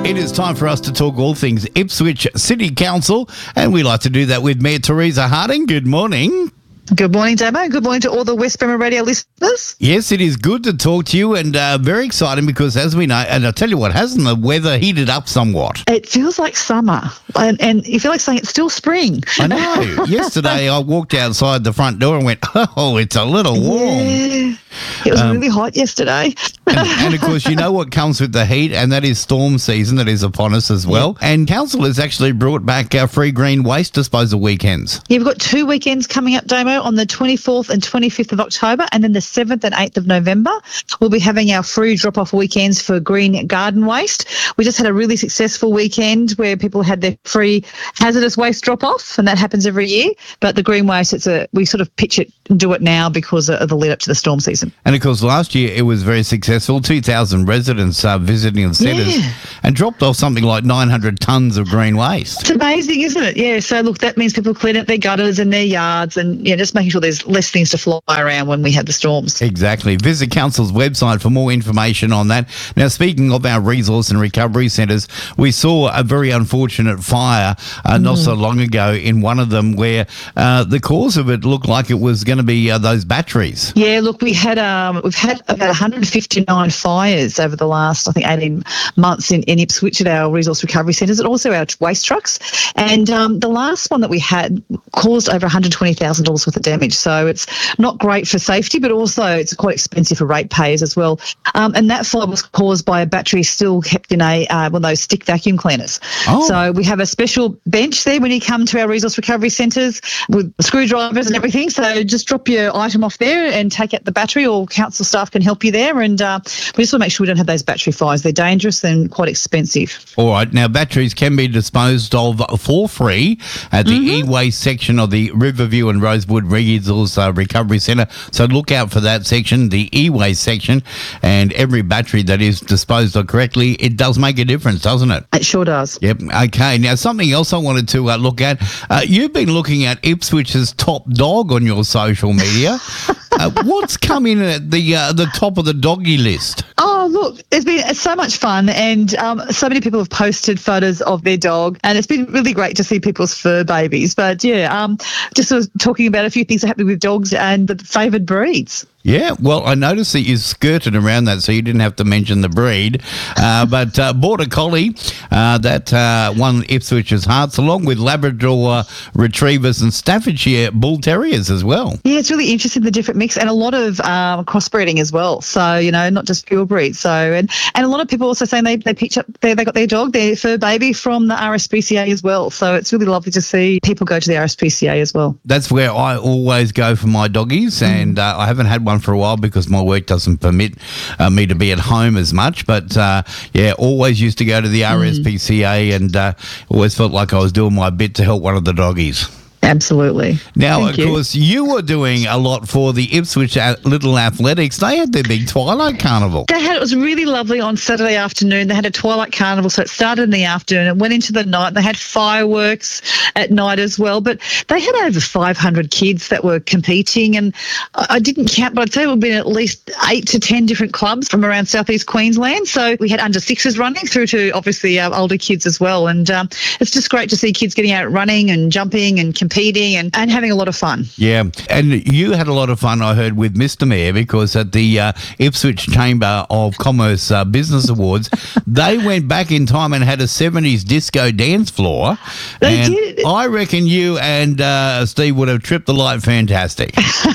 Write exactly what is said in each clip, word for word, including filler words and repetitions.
It is time for us to talk all things Ipswich City Council, and we like to do that with Mayor Teresa Harding. Good morning. Good morning, Damo. Good morning to all the West Bremer Radio listeners. Yes, it is good to talk to you, and uh, very exciting because, as we know, and I'll tell you what, hasn't the weather heated up somewhat? It feels like summer, and, and you feel like saying it's still spring. I know. Yesterday, I walked outside the front door and went, oh, it's a little warm. Yeah. It was um, really hot yesterday. and, and, of course, you know what comes with the heat, and that is storm season that is upon us as well. Yeah. And Council has actually brought back our free green waste disposal weekends. Yeah, we've got two weekends coming up, Damo, on the twenty-fourth and twenty-fifth of October, and then the seventh and eighth of November. We'll be having our free drop-off weekends for green garden waste. We just had a really successful weekend where people had their free hazardous waste drop-off, and that happens every year. But the green waste, it's a we sort of pitch it and do it now because of the lead-up to the storm season. And, of course, last year it was very successful. two thousand residents uh, visiting the centres yeah. and dropped off something like nine hundred tonnes of green waste. It's amazing, isn't it? Yeah, so, look, that means people clean up their gutters and their yards and, yeah, just making sure there's less things to fly around when we have the storms. Exactly. Visit Council's website for more information on that. Now, speaking of our resource and recovery centres, we saw a very unfortunate fire uh, not mm. so long ago in one of them where uh, the cause of it looked like it was going to be uh, those batteries. Yeah, look, we had um, we've had about one hundred fifty-nine fires over the last, I think, eighteen months in, in Ipswich at our resource recovery centres and also our waste trucks. And um, the last one that we had caused over one hundred twenty thousand dollars worth of damage. So it's not great for safety, but also it's quite expensive for ratepayers as well. Um, and that fire was caused by a battery still kept in a uh, one of those stick vacuum cleaners. Oh. So we have a special bench there when you come to our resource recovery centres with screwdrivers and everything. So just drop your item off there and take out the battery, or council staff can help you there. And uh, we just want to make sure we don't have those battery fires. They're dangerous and quite expensive. All right. Now, batteries can be disposed of for free at the mm-hmm. e-waste section of the Riverview and Rosewood Resource uh, Recovery Centre. So look out for that section, the e-waste section, and every battery that is disposed of correctly, it does make a difference, doesn't it? It sure does. Yep. Okay. Now, something else I wanted to uh, look at. Uh, you've been looking at Ipswich's top dog on your social media. uh, what's coming at the uh, the top of the doggy list? Oh, look, it's been so much fun, and um, so many people have posted photos of their dog, and it's been really great to see people's fur babies. But, yeah, um, just sort of talking about a few things that are happening with dogs and the favoured breeds. Yeah, well, I noticed that you skirted around that, so you didn't have to mention the breed. Uh, but uh, Border Collie, uh, that uh, won Ipswich's hearts, along with Labrador uh, Retrievers and Staffordshire Bull Terriers as well. Yeah, it's really interesting, the different mix, and a lot of um, crossbreeding as well. So, you know, not just pure breeds. So, and, and a lot of people also saying they, they pitch up, they, they got their dog, their fur baby from the R S P C A as well. So it's really lovely to see people go to the R S P C A as well. That's where I always go for my doggies, mm. and uh, I haven't had one for a while because my work doesn't permit uh, me to be at home as much, but uh, yeah, always used to go to the R S P C A mm. and uh, always felt like I was doing my bit to help one of the doggies. Absolutely. Now, Thank of you. course, you were doing a lot for the Ipswich Little Athletics. They had their big Twilight Carnival. They had, it was really lovely on Saturday afternoon. They had a Twilight Carnival, so it started in the afternoon and went into the night. They had fireworks at night as well, but they had over five hundred kids that were competing, and I didn't count, but I'd say it would have been at least eight to ten different clubs from around southeast Queensland. So we had under sixes running through to obviously uh, older kids as well, and um, it's just great to see kids getting out running and jumping and competing. And, and having a lot of fun. Yeah, and you had a lot of fun, I heard, with Mister Mayor, because at the uh, Ipswich Chamber of Commerce uh, Business Awards, they went back in time and had a seventies disco dance floor. They and did. I reckon you and uh, Steve would have tripped the light fantastic.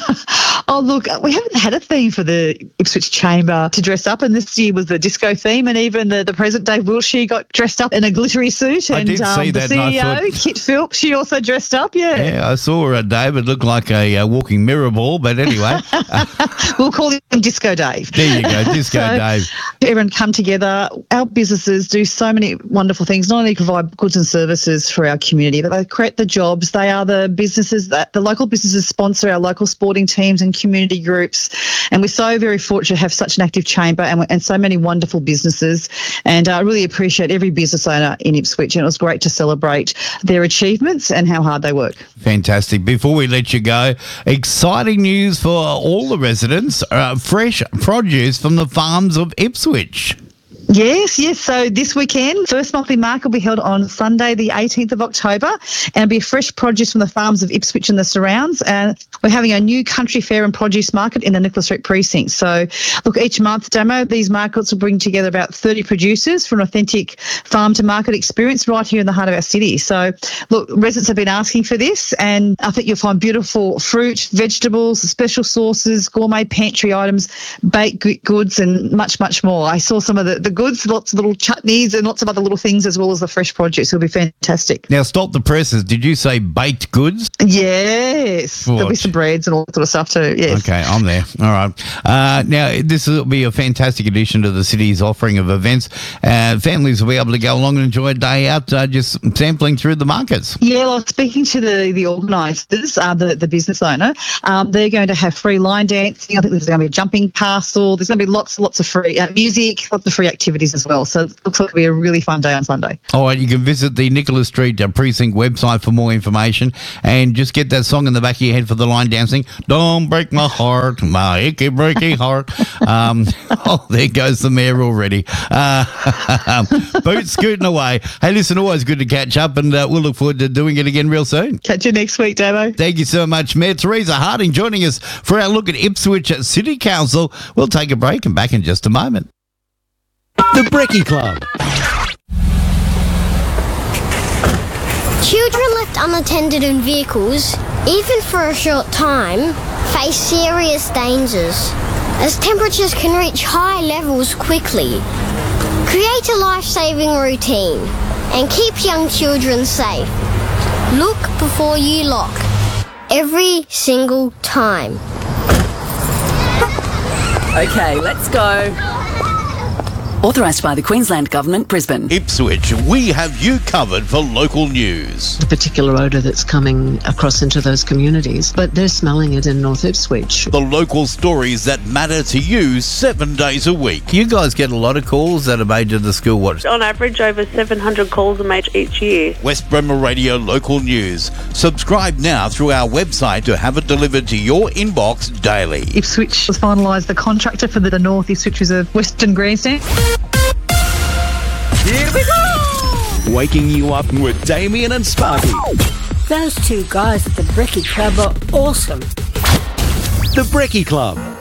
Oh, look, we haven't had a theme for the Ipswich Chamber to dress up, and this year was the disco theme, and even the, the President, Dave Wilshire, got dressed up in a glittery suit. And I did um, see the that. C E O, and I thought, Kit Phillips, she also dressed up, yeah. Yeah, I saw her at David, looked like a uh, walking mirror ball, but anyway. We'll call him Disco Dave. There you go, Disco so, Dave. Everyone come together. Our businesses do so many wonderful things, not only provide goods and services for our community, but they create the jobs. They are the businesses that the local businesses sponsor our local sporting teams and community groups. And we're so very fortunate to have such an active chamber and, and so many wonderful businesses. And I really appreciate every business owner in Ipswich. And it was great to celebrate their achievements and how hard they work. Fantastic. Before we let you go, exciting news for all the residents. Uh, fresh produce from the farms of Ipswich. Yes, yes. So this weekend, first monthly market will be held on Sunday, the eighteenth of October, and it'll be fresh produce from the farms of Ipswich and the surrounds. And we're having a new country fair and produce market in the Nicholas Street precinct. So, look, each month, Damo, these markets will bring together about thirty producers for an authentic farm to market experience right here in the heart of our city. So, look, residents have been asking for this, and I think you'll find beautiful fruit, vegetables, special sauces, gourmet pantry items, baked goods, and much, much more. I saw some of the, the goods, lots of little chutneys and lots of other little things, as well as the fresh produce. It'll be fantastic. Now, stop the presses. Did you say baked goods? Yes. What? There'll be some breads and all that sort of stuff too, yes. Okay, I'm there. All right. Uh, now, this will be a fantastic addition to the city's offering of events. Uh, families will be able to go along and enjoy a day out uh, just sampling through the markets. Yeah, well, speaking to the, the organisers, uh, the, the business owner, um, they're going to have free line dancing. I think there's going to be a jumping castle. There's going to be lots lots of free uh, music, lots of free activities as well. So it looks like it'll be a really fun day on Sunday. All right, you can visit the Nicholas Street uh, Precinct website for more information and just get that song in the back of your head for the line dancing. Don't break my heart, my icky breaky heart. Um, oh, there goes the mayor already. Uh, boots scooting away. Hey, listen, always good to catch up, and uh, we'll look forward to doing it again real soon. Catch you next week, Damo. Thank you so much, Mayor Teresa Harding, joining us for our look at Ipswich City Council. We'll take a break and back in just a moment. The Brekkie Club. Children left unattended in vehicles, even for a short time, face serious dangers, as temperatures can reach high levels quickly. Create a life-saving routine and keep young children safe. Look before you lock, every single time. Okay, let's go. Authorised by the Queensland Government, Brisbane. Ipswich, we have you covered for local news. The particular odour that's coming across into those communities, but they're smelling it in North Ipswich. The local stories that matter to you seven days a week. You guys get a lot of calls that are made to the school watch. On average, over seven hundred calls are made each year. West Bremer Radio Local News. Subscribe now through our website to have it delivered to your inbox daily. Ipswich has finalised the contractor for the North Ipswich Reserve Western Grandstand. Here we go! Waking you up with Damien and Sparky. Those two guys at the Brekkie Club are awesome. The Brekkie Club.